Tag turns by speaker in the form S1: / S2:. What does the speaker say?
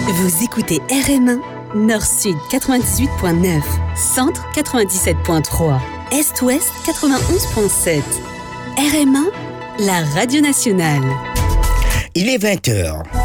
S1: Vous écoutez RM1, Nord-Sud 98.9, Centre 97.3, Est-Ouest 91.7. RM1, la radio nationale.
S2: Il est 20h.